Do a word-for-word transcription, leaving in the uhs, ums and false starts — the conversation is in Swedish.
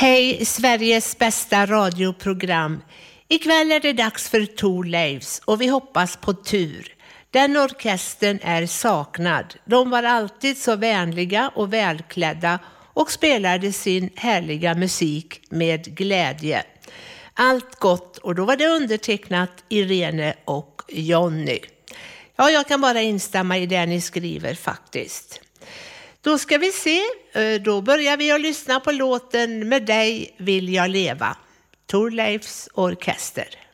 Hej, Sveriges bästa radioprogram. Ikväll är det dags för Thorleifs och vi hoppas på tur. Den orkestern är saknad. De var alltid så vänliga och välklädda och spelade sin härliga musik med glädje. Allt gott, och då var det undertecknat Irene och Jonny. Ja, jag kan bara instämma i det ni skriver faktiskt. Då ska vi se, då börjar vi att lyssna på låten Med dig vill jag leva. Thorleifs orkester.